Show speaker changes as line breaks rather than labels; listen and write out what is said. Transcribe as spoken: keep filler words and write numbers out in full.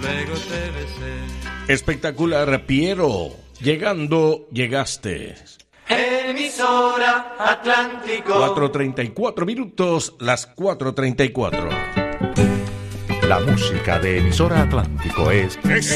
luego te besé.
Espectacular, Piero. Llegando, llegaste.
Emisora Atlántico.
cuatro treinta y cuatro minutos, las cuatro treinta y cuatro.
La música de Emisora Atlántico es...
¡Es